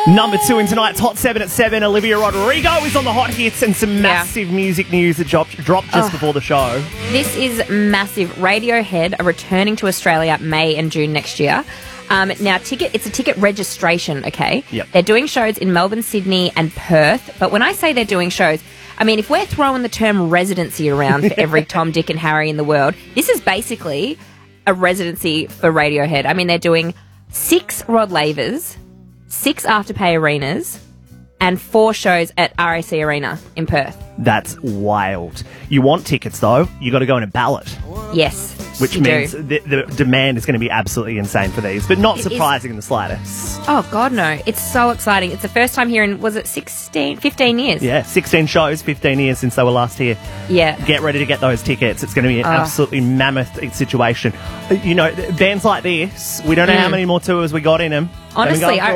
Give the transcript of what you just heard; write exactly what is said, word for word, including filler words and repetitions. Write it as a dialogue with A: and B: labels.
A: Number two in tonight's Hot seven at seven, Olivia Rodrigo is on the hot hits and some massive yeah. music news that dropped, dropped just oh. before the show.
B: This is massive. Radiohead are returning to Australia May and June next year. Um, now, ticket it's a ticket registration, okay?
A: Yep.
B: They're doing shows in Melbourne, Sydney and Perth. But when I say they're doing shows, I mean, if we're throwing the term residency around for every Tom, Dick and Harry in the world, this is basically a residency for Radiohead. I mean, they're doing six Rod Lavers, six Afterpay Arenas, and four shows at R A C Arena in Perth.
A: That's wild. You want tickets, though. You got to go in a ballot.
B: Yes,
A: Which
B: you
A: means
B: do.
A: the, the demand is going to be absolutely insane for these, but not
B: It
A: surprising
B: is-
A: in the slightest.
B: Oh, God, no. It's so exciting. It's the first time here in, was it sixteen, fifteen years?
A: Yeah, sixteen shows, fifteen years since they were last here.
B: Yeah.
A: Get ready to get those tickets. It's going to be an
B: Oh.
A: absolutely mammoth situation. You know, bands like this, we don't know
B: Mm.
A: how many more tours we got in them.
B: Honestly, I,